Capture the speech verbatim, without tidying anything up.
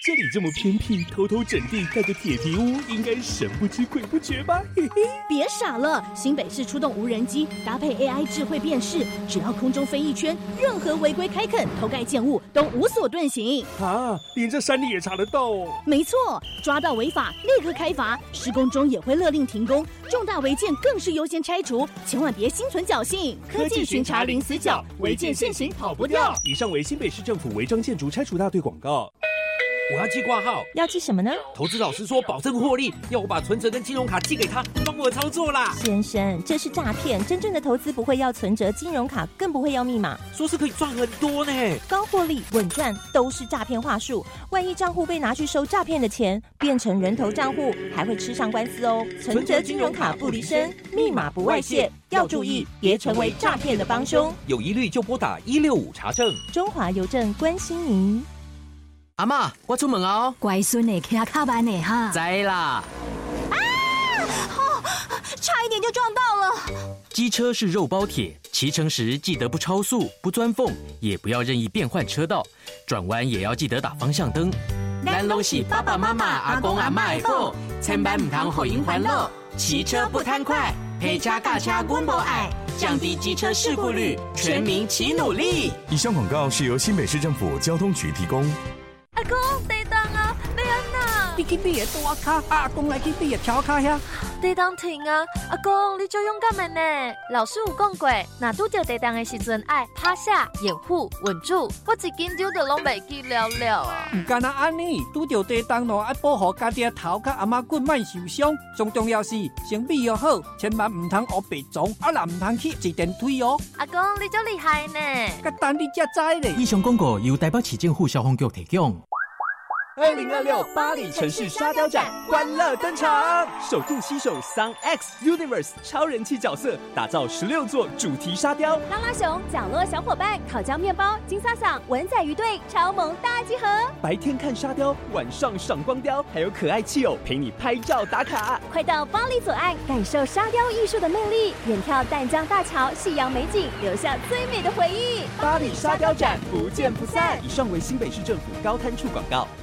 这里这么偏僻，偷偷整地盖个铁皮屋，应该神不知鬼不觉吧？嘿嘿， 别傻了，新北市出动无人机，搭配 A I 智慧辨识，只要空中飞一圈，任何违规开垦、偷盖建物都无所遁形。 啊，连这山里也查得到哦？ 没错，抓到违法立刻开罚，施工中也会勒令停工，重大违建更是优先拆除，千万别心存侥幸。 科技巡查零死角，违建现行跑不掉。以上为新北市政府违章建筑拆除大队广告。 我要寄挂号， 要寄什么呢？ 投资老师说保证获利，要我把存折跟金融卡寄给他，帮我操作啦。 先生，这是诈骗，真正的投资不会要存折、金融卡，更不会要密码。 说是可以赚很多呢， 高获利、稳赚都是诈骗话术。万一账户被拿去收诈骗的钱，变成人头账户，还会吃上官司哦。存折、金融卡不离身，密码不外泄，要注意，别成为诈骗的帮凶。 有疑虑就拨打一六五查证。 中华邮政关心您。 阿嬷，我出门哦。 乖孙的骑卡慢的哈。 知啦。 啊！哦，差一点就撞到了。 机车是肉包铁，骑乘时记得不超速、不钻缝，也不要任意变换车道，转弯也要记得打方向灯。 咱拢是爸爸妈妈、阿公阿嬷的宝，千万唔通互因烦恼。骑车不贪快，陪车驾车阮无爱，降低机车事故率，全民齐努力。 以上广告是由新北市政府交通局提供。 阿公，地动啊，要安那？ 你去你的大卡，阿公来去你的跳卡遐。 地动停啊！阿公，你就勇敢的呢。老师有讲过，若拄着地动的时阵，爱趴下、掩护、稳住。我一紧张就拢袂记了了啊！ 唔干那安尼，拄着地动咯，爱保护家己的头甲阿妈骨莫受伤。最重要是身体要好，千万唔通学白撞，啊也唔通去坐电梯哦。 阿公，你就厉害呢！ 甲等你才知咧。 以上广告由台北市政府消防局提供。 二零二六巴黎城市沙雕展欢乐登场，首度携手桑 X Universe 超人气角色，打造十六座主题沙雕。 拉拉熊、角落小伙伴、烤焦面包、金萨桑、文仔鱼队超萌大集合。 白天看沙雕，晚上赏光雕，还有可爱气友陪你拍照打卡。 快到巴黎左岸，感受沙雕艺术的魅力，远眺淡江大桥、夕阳美景，留下最美的回忆。 巴黎沙雕展不见不散。以上为新北市政府高滩处广告。